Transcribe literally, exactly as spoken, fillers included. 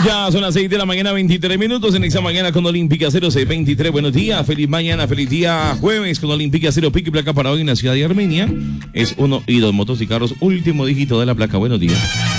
Ya son las seis de la mañana, veintitrés minutos en esta mañana con Olímpica cero seis veintitrés. Buenos días, feliz mañana, feliz día jueves con Olímpica cero, pico y placa para hoy en la ciudad de Armenia. Es uno y dos motos y carros, último dígito de la placa. Buenos días.